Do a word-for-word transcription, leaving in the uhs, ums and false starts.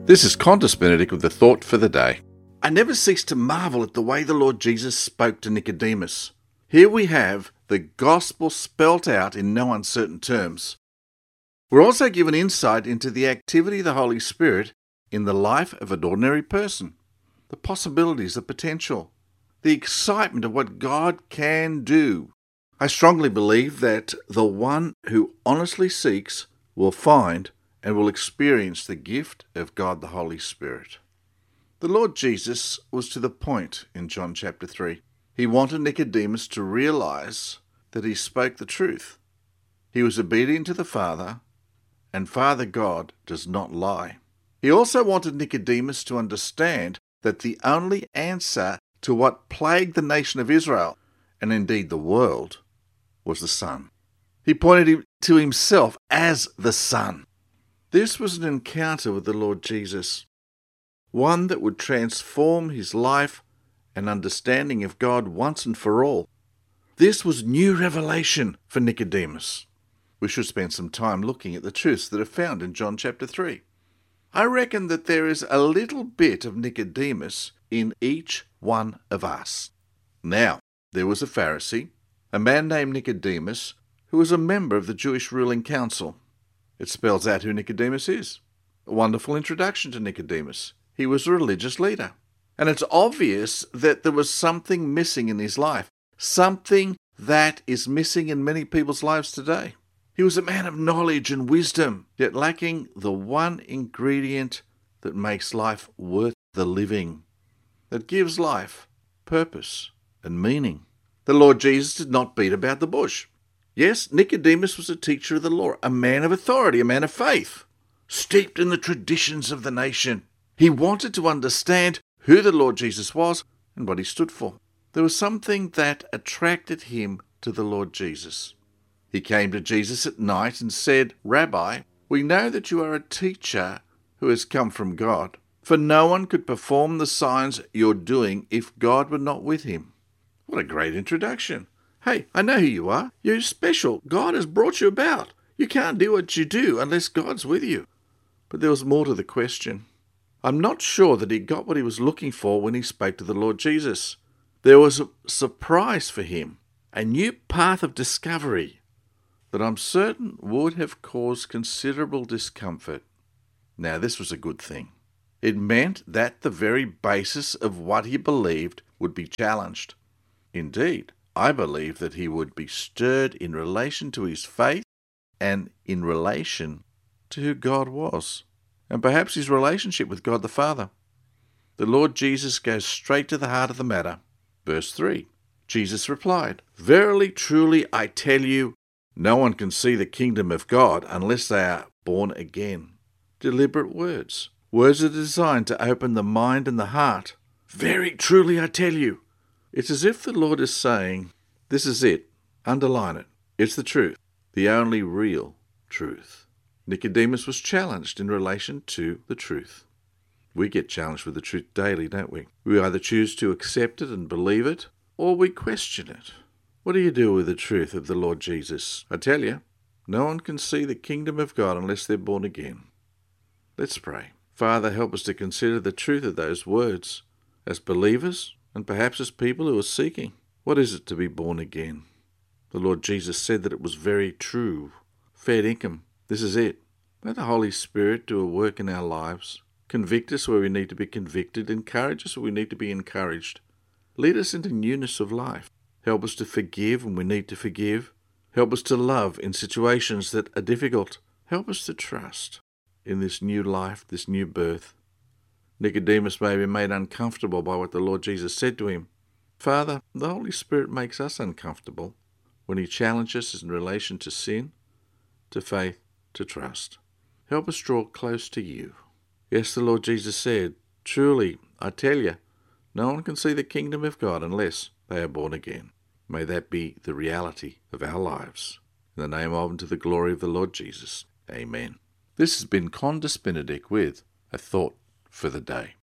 This is Qantas Benedict with the thought for the day. I never cease to marvel at the way the Lord Jesus spoke to Nicodemus. Here we have the gospel spelt out in no uncertain terms. We're also given insight into the activity of the Holy Spirit in the life of an ordinary person, the possibilities, the potential, the excitement of what God can do. I strongly believe that the one who honestly seeks will find and will experience the gift of God the Holy Spirit. The Lord Jesus was to the point in John chapter three. He wanted Nicodemus to realize that he spoke the truth. He was obedient to the Father, and Father God does not lie. He also wanted Nicodemus to understand that the only answer to what plagued the nation of Israel, and indeed the world, was the Son. He pointed to himself as the Son. This was an encounter with the Lord Jesus, one that would transform his life and understanding of God once and for all. This was new revelation for Nicodemus. We should spend some time looking at the truths that are found in John chapter three. I reckon that there is a little bit of Nicodemus in each one of us. Now, there was a Pharisee, a man named Nicodemus, who was a member of the Jewish ruling council. It spells out who Nicodemus is. A wonderful introduction to Nicodemus. He was a religious leader. And it's obvious that there was something missing in his life, something that is missing in many people's lives today. He was a man of knowledge and wisdom, yet lacking the one ingredient that makes life worth the living, that gives life purpose and meaning. The Lord Jesus did not beat about the bush. Yes, Nicodemus was a teacher of the law, a man of authority, a man of faith, steeped in the traditions of the nation. He wanted to understand who the Lord Jesus was and what he stood for. There was something that attracted him to the Lord Jesus. He came to Jesus at night and said, "Rabbi, we know that you are a teacher who has come from God, for no one could perform the signs you're doing if God were not with him." What a great introduction. Hey, I know who you are. You're special. God has brought you about. You can't do what you do unless God's with you. But there was more to the question. I'm not sure that he got what he was looking for when he spoke to the Lord Jesus. There was a surprise for him, a new path of discovery that I'm certain would have caused considerable discomfort. Now, this was a good thing. It meant that the very basis of what he believed would be challenged. Indeed, I believe that he would be stirred in relation to his faith and in relation to who God was, and perhaps his relationship with God the Father. The Lord Jesus goes straight to the heart of the matter. Verse three, Jesus replied, "Verily, truly, I tell you, no one can see the kingdom of God unless they are born again." Deliberate words. Words are designed to open the mind and the heart. Very truly, I tell you. It's as if the Lord is saying, this is it. Underline it. It's the truth. The only real truth. Nicodemus was challenged in relation to the truth. We get challenged with the truth daily, don't we? We either choose to accept it and believe it, or we question it. What do you do with the truth of the Lord Jesus? I tell you, no one can see the kingdom of God unless they're born again. Let's pray. Father, help us to consider the truth of those words as believers and perhaps as people who are seeking. What is it to be born again? The Lord Jesus said that it was very true. Fair income. This is it. Let the Holy Spirit do a work in our lives. Convict us where we need to be convicted. Encourage us where we need to be encouraged. Lead us into newness of life. Help us to forgive when we need to forgive. Help us to love in situations that are difficult. Help us to trust in this new life, this new birth. Nicodemus may be made uncomfortable by what the Lord Jesus said to him. Father, the Holy Spirit makes us uncomfortable when he challenges us in relation to sin, to faith, to trust. Help us draw close to you. Yes, the Lord Jesus said, "Truly, I tell you, no one can see the kingdom of God unless they are born again." May that be the reality of our lives. In the name of and to the glory of the Lord Jesus. Amen. This has been Qantas Benedict with a thought for the day.